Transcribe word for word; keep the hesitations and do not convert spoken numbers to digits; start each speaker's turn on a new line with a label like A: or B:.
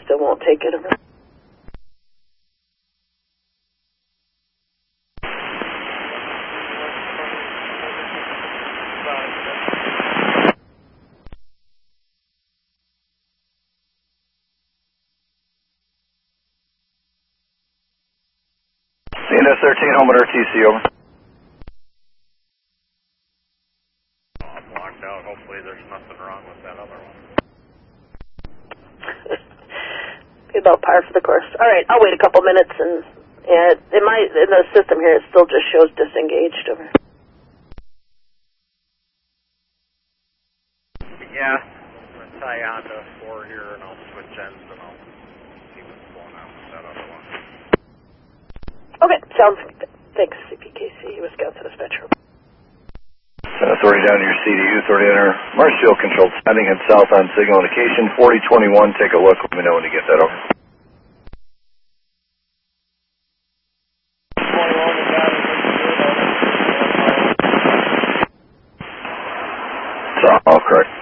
A: still won't take it.
B: C N S thirteen, home at R T C, over.
C: Blocked out. Hopefully there's nothing wrong with that other one.
A: Be about par for the course. All right, I'll wait a couple minutes, and yeah, it might, in the system here, it still just shows disengaged. Over.
C: Yeah, I'm going to tie on to four here, and I'll switch ends, and I'll see what's going on with that other one.
A: Okay, sounds good. Thanks, C P K C, Wisconsin Dispatcher.
B: Authority down to your C D U, authority enter Marshfield controlled standing and south on signal indication, forty twenty-one, take a look, let me know when you get that over. It's all correct.